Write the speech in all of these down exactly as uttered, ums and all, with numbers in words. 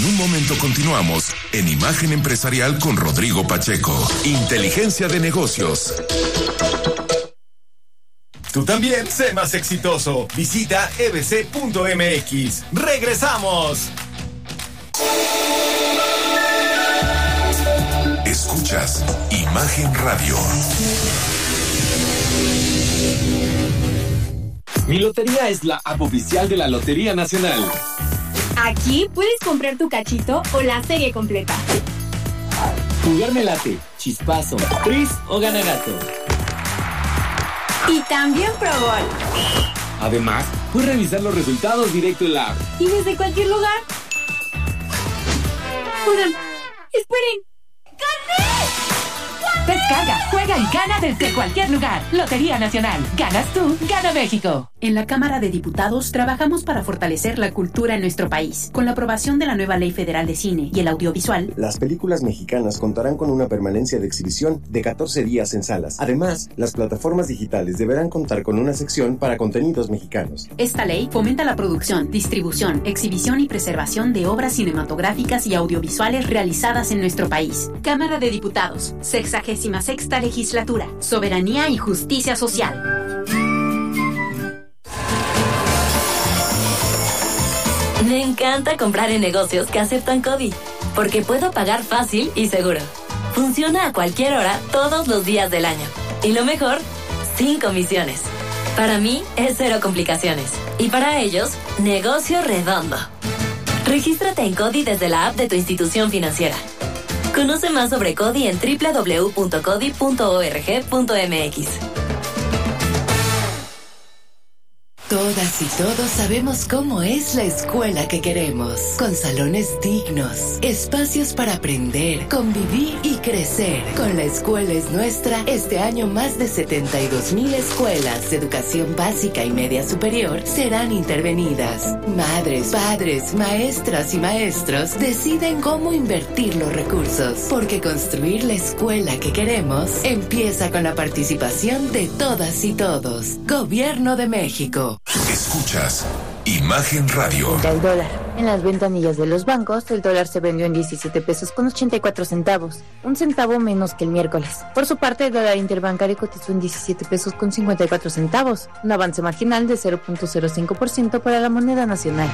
un momento continuamos en Imagen Empresarial con Rodrigo Pacheco. Inteligencia de negocios. Tú también sé más exitoso. Visita e b c punto m x. ¡Regresamos! Escuchas Imagen Radio. Mi Lotería es la app oficial de la Lotería Nacional. Aquí puedes comprar tu cachito o la serie completa. Jugarme late, chispazo, tris o ganagato. Y también Pro Gol. Además, puedes revisar los resultados directo en la app. Y desde cualquier lugar. Oigan, esperen. ¡Gané! Descarga, juega y gana desde cualquier lugar. Lotería Nacional. Ganas tú, gana México. En la Cámara de Diputados trabajamos para fortalecer la cultura en nuestro país. Con la aprobación de la nueva Ley Federal de Cine y el Audiovisual, las películas mexicanas contarán con una permanencia de exhibición de catorce días en salas. Además, las plataformas digitales deberán contar con una sección para contenidos mexicanos. Esta ley fomenta la producción, distribución, exhibición y preservación de obras cinematográficas y audiovisuales realizadas en nuestro país. Cámara de Diputados, sexagésima sexta legislatura. Soberanía y justicia social. Me encanta comprar en negocios que aceptan CODI, porque puedo pagar fácil y seguro. Funciona a cualquier hora, todos los días del año. Y lo mejor, sin comisiones. Para mí, es cero complicaciones. Y para ellos, negocio redondo. Regístrate en CODI desde la app de tu institución financiera. Conoce más sobre CODI en doble u doble u doble u punto codi punto org punto m x. Todas y todos sabemos cómo es la escuela que queremos, con salones dignos, espacios para aprender, convivir y crecer. Con La Escuela es Nuestra, este año más de setenta y dos mil escuelas de educación básica y media superior serán intervenidas. Madres, padres, maestras y maestros deciden cómo invertir los recursos, porque construir la escuela que queremos empieza con la participación de todas y todos. Gobierno de México. Escuchas Imagen Radio. El dólar. En las ventanillas de los bancos, el dólar se vendió en diecisiete pesos con ochenta y cuatro centavos, un centavo menos que el miércoles. Por su parte, el dólar interbancario cotizó en diecisiete pesos con cincuenta y cuatro centavos, un avance marginal de cero punto cero cinco por ciento para la moneda nacional.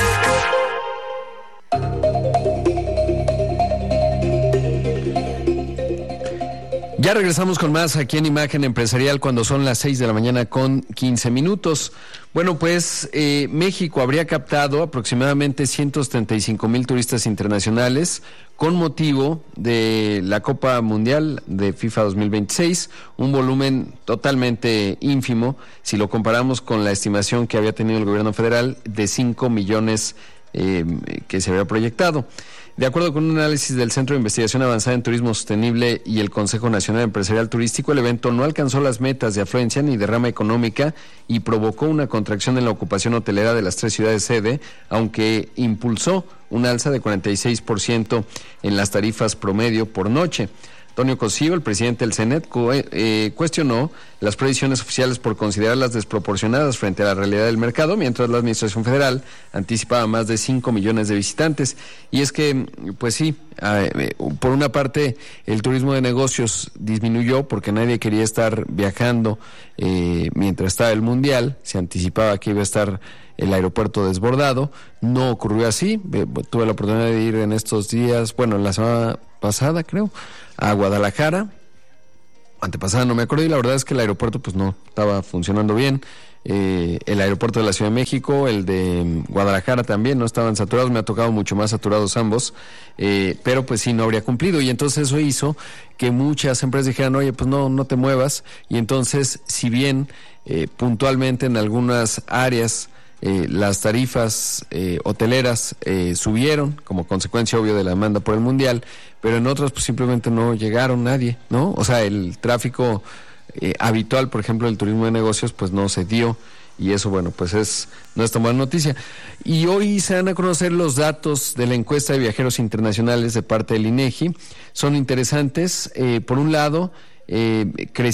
Ya regresamos con más aquí en Imagen Empresarial cuando son las seis de la mañana con quince minutos. Bueno, pues eh, México habría captado aproximadamente ciento setenta y cinco mil turistas internacionales con motivo de la Copa Mundial de FIFA dos mil veintiséis, un volumen totalmente ínfimo si lo comparamos con la estimación que había tenido el gobierno federal de cinco millones eh, que se había proyectado. De acuerdo con un análisis del Centro de Investigación Avanzada en Turismo Sostenible y el Consejo Nacional Empresarial Turístico, el evento no alcanzó las metas de afluencia ni de rama económica y provocó una contracción en la ocupación hotelera de las tres ciudades sede, aunque impulsó un alza de cuarenta y seis por ciento en las tarifas promedio por noche. Antonio Cosío, el presidente del CENET, eh, cuestionó las previsiones oficiales por considerarlas desproporcionadas frente a la realidad del mercado, mientras la Administración Federal anticipaba más de cinco millones de visitantes. Y es que, pues sí, eh, por una parte el turismo de negocios disminuyó porque nadie quería estar viajando eh, mientras estaba el Mundial, se anticipaba que iba a estar el aeropuerto desbordado, no ocurrió así. Eh, tuve la oportunidad de ir en estos días, bueno, la semana pasada creo, a Guadalajara, antepasada no me acuerdo, y la verdad es que el aeropuerto pues no estaba funcionando bien. Eh, el aeropuerto de la Ciudad de México, el de Guadalajara también no estaban saturados, me ha tocado mucho más saturados ambos, eh, pero pues sí, no habría cumplido, y entonces eso hizo que muchas empresas dijeran, oye, pues no, no te muevas, y entonces si bien eh, puntualmente en algunas áreas Eh, las tarifas eh, hoteleras eh, subieron como consecuencia obvio de la demanda por el Mundial, pero en otras pues simplemente no llegaron nadie, ¿no? O sea, el tráfico eh, habitual, por ejemplo, del turismo de negocios, pues no se dio, y eso, bueno, pues es no es tan buena noticia. Y hoy se dan a conocer los datos de la encuesta de viajeros internacionales de parte del INEGI. Son interesantes. Eh, por un lado, Eh, creció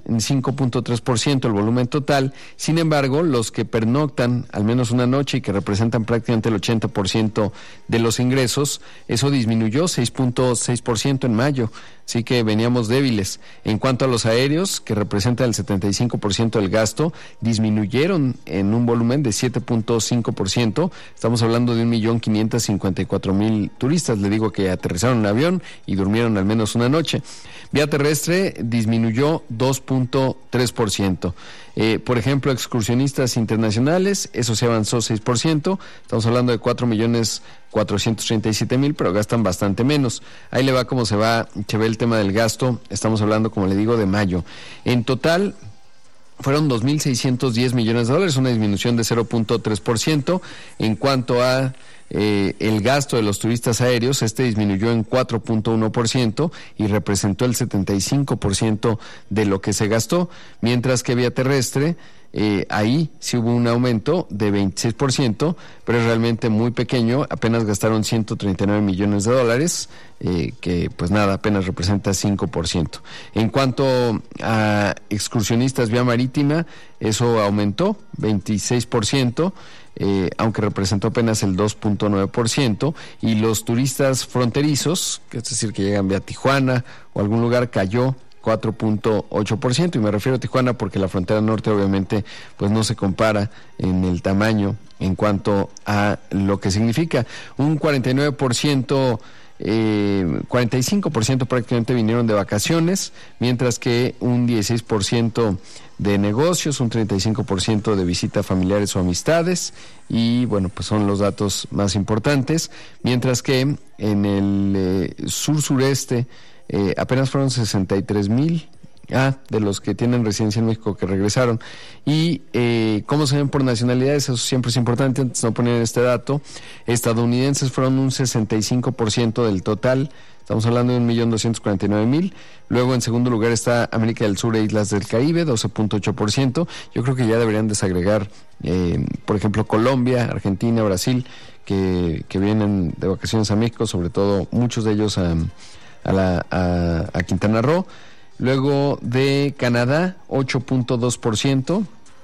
en cinco punto tres por ciento el volumen total. Sin embargo, los que pernoctan al menos una noche y que representan prácticamente el ochenta por ciento de los ingresos, eso disminuyó seis punto seis por ciento en mayo. Así que veníamos débiles. En cuanto a los aéreos, que representan el setenta y cinco por ciento del gasto, disminuyeron en un volumen de siete punto cinco por ciento. Estamos hablando de un millón quinientos cincuenta y cuatro mil turistas. Le digo que aterrizaron en avión y durmieron al menos una noche. Vía terrestre disminuyó dos punto tres por ciento. Eh, por ejemplo, excursionistas internacionales, eso se avanzó seis por ciento. Estamos hablando de cuatro millones cuatrocientos treinta y siete mil, pero gastan bastante menos. Ahí le va cómo se va, se ve el tema del gasto. Estamos hablando, como le digo, de mayo. En total fueron dos mil seiscientos diez millones de dólares, una disminución de cero punto tres por ciento. En cuanto a Eh, el gasto de los turistas aéreos, este disminuyó en cuatro punto uno por ciento y representó el setenta y cinco por ciento de lo que se gastó, mientras que vía terrestre, eh, ahí sí hubo un aumento de veintiséis por ciento, pero es realmente muy pequeño, apenas gastaron ciento treinta y nueve millones de dólares, eh, que pues nada, apenas representa cinco por ciento. En cuanto a excursionistas vía marítima, eso aumentó veintiséis por ciento, Eh, aunque representó apenas el dos punto nueve por ciento, y los turistas fronterizos, que es decir, que llegan vía Tijuana o algún lugar, cayó cuatro punto ocho por ciento, y me refiero a Tijuana porque la frontera norte obviamente pues no se compara en el tamaño en cuanto a lo que significa. Un cuarenta y nueve por ciento Eh, cuarenta y cinco por ciento prácticamente vinieron de vacaciones, mientras que un dieciséis por ciento de negocios, un treinta y cinco por ciento de visita a familiares o amistades, y bueno, pues son los datos más importantes, mientras que en el eh, sur-sureste eh, apenas fueron sesenta y tres mil Ah, de los que tienen residencia en México que regresaron. Y eh, ¿cómo se ven por nacionalidades? Eso siempre es importante, antes no poner este dato. Estadounidenses fueron un sesenta y cinco por ciento del total, estamos hablando de un millón doscientos cuarenta y nueve mil. Luego en segundo lugar está América del Sur e Islas del Caribe, doce punto ocho por ciento. Yo creo que ya deberían desagregar, eh, por ejemplo, Colombia, Argentina, Brasil, que, que vienen de vacaciones a México, sobre todo muchos de ellos a, a, la, a, a Quintana Roo. Luego de Canadá, ocho punto dos por ciento,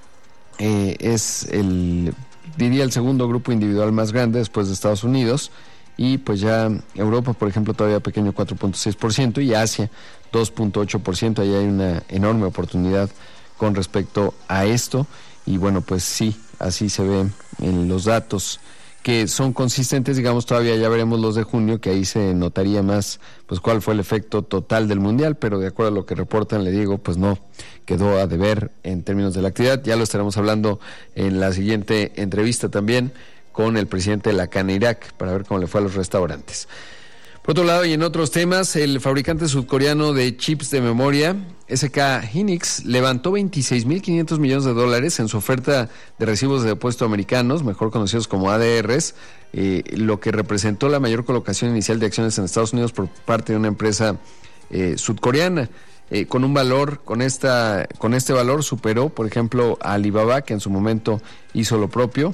eh, es el, diría el segundo grupo individual más grande después de Estados Unidos, y pues ya Europa, por ejemplo, todavía pequeño, cuatro punto seis por ciento, y Asia, dos punto ocho por ciento, ahí hay una enorme oportunidad con respecto a esto, y bueno, pues sí, así se ve en los datos que son consistentes, digamos. Todavía ya veremos los de junio, que ahí se notaría más pues cuál fue el efecto total del Mundial, pero de acuerdo a lo que reportan, le digo, pues no quedó a deber en términos de la actividad. Ya lo estaremos hablando en la siguiente entrevista también con el presidente de la Canirac para ver cómo le fue a los restaurantes. Por otro lado, y en otros temas, el fabricante surcoreano de chips de memoria, S K Hynix, levantó veintiséis mil quinientos millones de dólares en su oferta de recibos de depósito americanos, mejor conocidos como A D Rs, eh, lo que representó la mayor colocación inicial de acciones en Estados Unidos por parte de una empresa eh, sudcoreana. Eh, con un valor, con esta, con este valor superó, por ejemplo, a Alibaba, que en su momento hizo lo propio,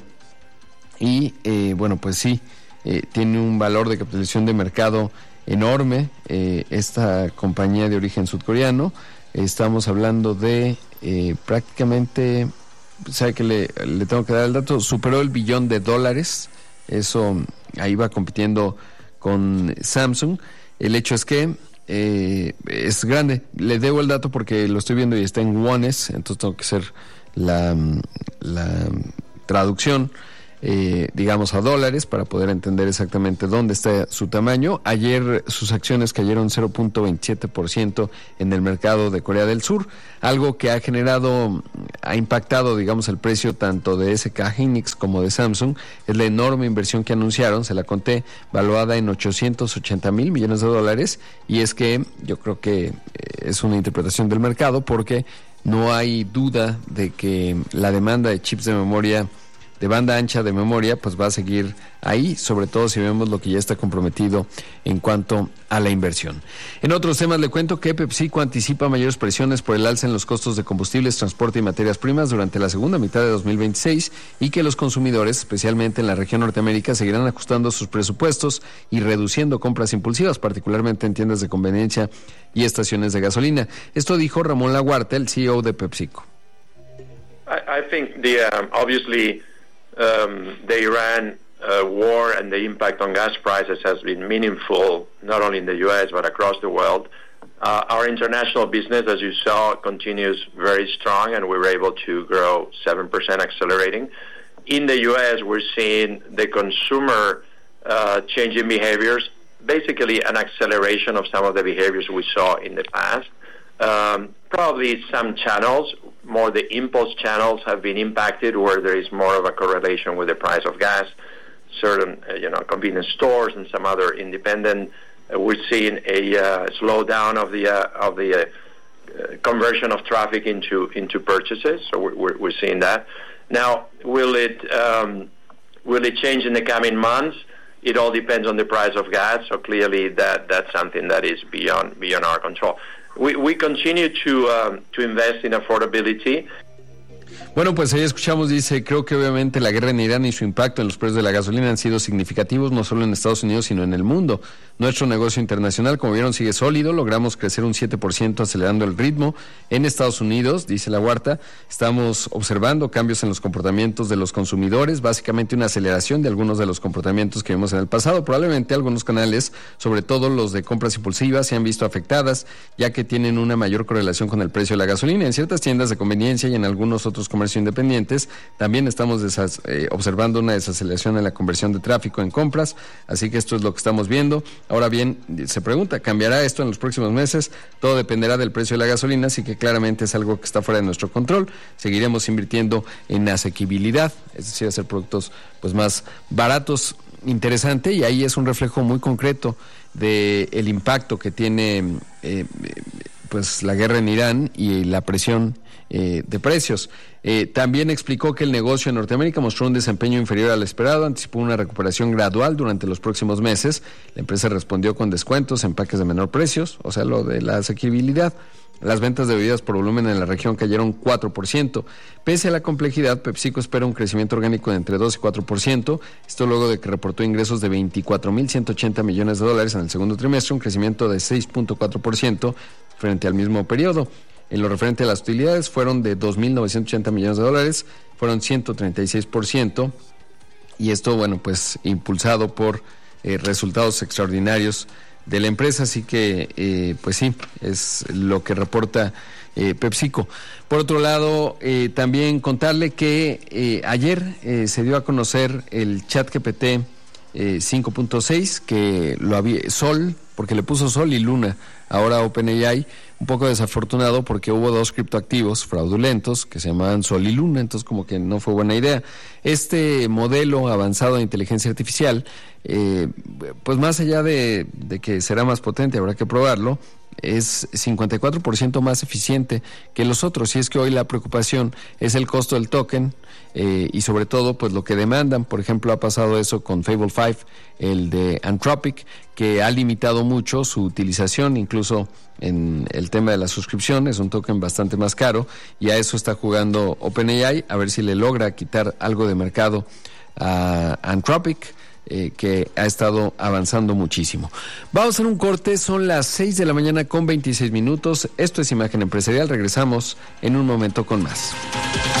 y eh, bueno, pues sí, Eh, tiene un valor de capitalización de mercado enorme, eh, esta compañía de origen sudcoreano. Estamos hablando de eh, prácticamente, sabe que le, le tengo que dar el dato, superó el billón de dólares, eso ahí va compitiendo con Samsung. El hecho es que eh, es grande, le debo el dato porque lo estoy viendo y está en wones, entonces tengo que hacer la, la traducción, Eh, digamos a dólares, para poder entender exactamente dónde está su tamaño. Ayer sus acciones cayeron cero punto veintisiete por ciento en el mercado de Corea del Sur, algo que ha generado, ha impactado, digamos, el precio tanto de S K Hynix como de Samsung. Es la enorme inversión que anunciaron, se la conté, valuada en ochocientos ochenta mil millones de dólares, y es que yo creo que es una interpretación del mercado, porque no hay duda de que la demanda de chips de memoria de banda ancha de memoria, pues va a seguir ahí, sobre todo si vemos lo que ya está comprometido en cuanto a la inversión. En otros temas le cuento que PepsiCo anticipa mayores presiones por el alza en los costos de combustibles, transporte y materias primas durante la segunda mitad de dos mil veintiséis y que los consumidores, especialmente en la región Norteamérica, seguirán ajustando sus presupuestos y reduciendo compras impulsivas, particularmente en tiendas de conveniencia y estaciones de gasolina. Esto dijo Ramón Laguarta, el C E O de PepsiCo. I, I think the um, obviously um, the Iran uh, war and the impact on gas prices has been meaningful, not only in the U S but across the world. Uh, our international business, as you saw, continues very strong, and we were able to grow seven percent, accelerating. In the U S, we're seeing the consumer uh, changing behaviors, basically an acceleration of some of the behaviors we saw in the past. Um, probably some channels, more the impulse channels, have been impacted where there is more of a correlation with the price of gas. Certain, uh, you know, convenience stores and some other independent, uh, we're seeing a uh, slowdown of the uh, of the uh, uh, conversion of traffic into into purchases. So we're we're seeing that. Now, will it um, will it change in the coming months? It all depends on the price of gas. So clearly, that that's something that is beyond beyond our control. We, we continue to, um, to invest in affordability. Bueno, pues ahí escuchamos, dice, creo que obviamente la guerra en Irán y su impacto en los precios de la gasolina han sido significativos, no solo en Estados Unidos, sino en el mundo. Nuestro negocio internacional, como vieron, sigue sólido, logramos crecer un siete por ciento acelerando el ritmo. En Estados Unidos, dice Laguarta, estamos observando cambios en los comportamientos de los consumidores, básicamente una aceleración de algunos de los comportamientos que vimos en el pasado. Probablemente algunos canales, sobre todo los de compras impulsivas, se han visto afectadas, ya que tienen una mayor correlación con el precio de la gasolina. En ciertas tiendas de conveniencia y en algunos otros comercios independientes, también estamos desas, eh, observando una desaceleración en la conversión de tráfico en compras, así que esto es lo que estamos viendo. Ahora bien, se pregunta, ¿cambiará esto en los próximos meses? Todo dependerá del precio de la gasolina, así que claramente es algo que está fuera de nuestro control. Seguiremos invirtiendo en asequibilidad, es decir, hacer productos pues más baratos, interesante, y ahí es un reflejo muy concreto de el impacto que tiene eh, pues la guerra en Irán y la presión eh, de precios. Eh, también explicó que el negocio en Norteamérica mostró un desempeño inferior al esperado, anticipó una recuperación gradual durante los próximos meses. La empresa respondió con descuentos, empaques de menor precios, o sea, lo de la asequibilidad. Las ventas de bebidas por volumen en la región cayeron cuatro por ciento. Pese a la complejidad, PepsiCo espera un crecimiento orgánico de entre dos y cuatro por ciento. Esto luego de que reportó ingresos de veinticuatro mil ciento ochenta millones de dólares en el segundo trimestre, un crecimiento de seis punto cuatro por ciento frente al mismo periodo. En lo referente a las utilidades, fueron de dos mil novecientos ochenta millones de dólares, fueron ciento treinta y seis por ciento. Y esto, bueno, pues impulsado por eh, resultados extraordinarios de la empresa, así que eh, pues sí, es lo que reporta eh, PepsiCo. Por otro lado, eh, también contarle que eh, ayer eh, se dio a conocer el ChatGPT eh, cinco punto seis, que lo había, Sol, porque le puso Sol y Luna, ahora OpenAI, un poco desafortunado porque hubo dos criptoactivos fraudulentos que se llamaban Sol y Luna, entonces como que no fue buena idea. Este modelo avanzado de inteligencia artificial, eh, pues más allá de, de que será más potente, habrá que probarlo, es cincuenta y cuatro por ciento más eficiente que los otros, y es que hoy la preocupación es el costo del token eh, y sobre todo pues lo que demandan. Por ejemplo, ha pasado eso con Fable cinco, el de Anthropic, que ha limitado mucho su utilización, incluso en el tema de la suscripción, es un token bastante más caro, y a eso está jugando OpenAI, a ver si le logra quitar algo de mercado a Anthropic, Eh, que ha estado avanzando muchísimo. Vamos a hacer un corte, son las seis de la mañana con veintiséis minutos. Esto es Imagen Empresarial, regresamos en un momento con más.